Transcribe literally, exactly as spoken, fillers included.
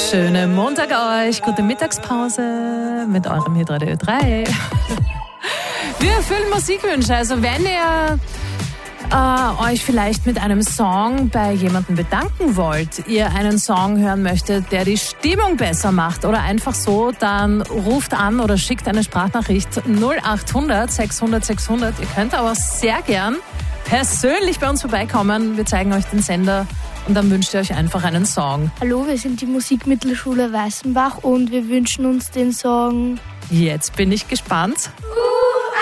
Schönen Montag euch, gute Mittagspause mit eurem Hitradio Ö drei. Wir erfüllen Musikwünsche, also wenn ihr äh, euch vielleicht mit einem Song bei jemandem bedanken wollt, ihr einen Song hören möchtet, der die Stimmung besser macht oder einfach so, dann ruft an oder schickt eine Sprachnachricht null acht hundert sechshundert sechshundert. Ihr könnt aber sehr gern persönlich bei uns vorbeikommen. Wir zeigen euch den Sender und dann wünscht ihr euch einfach einen Song. Hallo, wir sind die Musikmittelschule Weißenbach und wir wünschen uns den Song Jetzt bin ich gespannt.